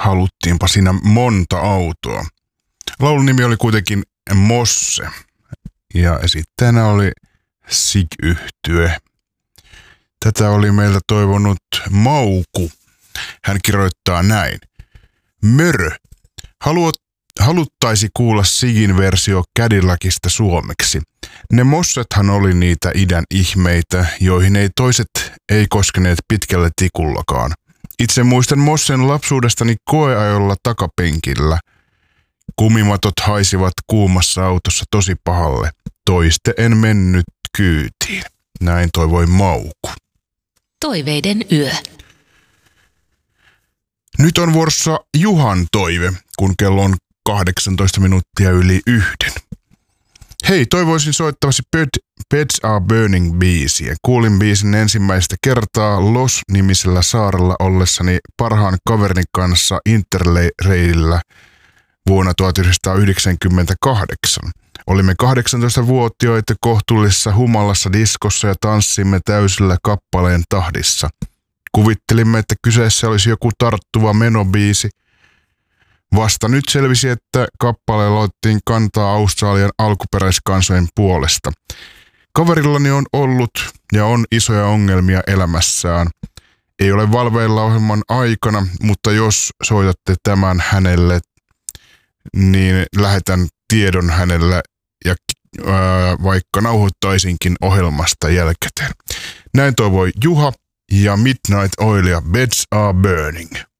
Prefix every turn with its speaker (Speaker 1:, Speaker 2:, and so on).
Speaker 1: haluttiinpa siinä monta autoa. Laulun nimi oli kuitenkin Mosse ja esittäjänä oli SIG-yhtye. Tätä oli meiltä toivonut Mauku. Hän kirjoittaa näin. Mörö. Haluttaisi kuulla Sigin versio Cadillacista suomeksi. Ne mossethan oli niitä idän ihmeitä, joihin ei toiset ei koskeneet pitkällä tikullakaan. Itse muistan Mossen lapsuudestani koeajolla takapenkillä. Kumimatot haisivat kuumassa autossa tosi pahalle. Toiste en mennyt kyytiin. Näin toivoi Mauku.
Speaker 2: Toiveiden yö.
Speaker 1: Nyt on vuorossa Juhan toive, kun kello on 18 minuuttia yli 1. Hei, toivoisin soittavasi Beds Are Burning -biisiä. Kuulin biisin ensimmäistä kertaa Los-nimisellä saarella ollessani parhaan kaverini kanssa Interrailillä vuonna 1998. Olimme 18-vuotiaita kohtuullisessa humalassa diskossa ja tanssimme täysillä kappaleen tahdissa. Kuvittelimme, että kyseessä olisi joku tarttuva menobiisi. Vasta nyt selvisi, että kappaleella otettiin kantaa Australian alkuperäiskansojen puolesta. Kaverillani on ollut ja on isoja ongelmia elämässään. Ei ole valveilla ohjelman aikana, mutta jos soitatte tämän hänelle, niin lähetän tiedon hänelle ja vaikka nauhoittaisinkin ohjelmasta jälkikäteen. Näin toivoi Juha ja Midnight Oil ja Beds Are Burning.